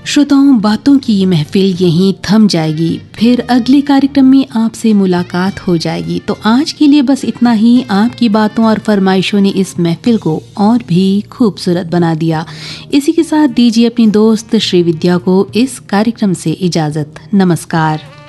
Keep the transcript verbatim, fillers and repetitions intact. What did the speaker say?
श्रोताओं, बातों की ये महफिल यहीं थम जाएगी, फिर अगले कार्यक्रम में आपसे मुलाकात हो जाएगी। तो आज के लिए बस इतना ही। आपकी बातों और फरमाइशों ने इस महफिल को और भी खूबसूरत बना दिया। इसी के साथ दीजिए अपनी दोस्त श्रीविद्या को इस कार्यक्रम से इजाजत। नमस्कार।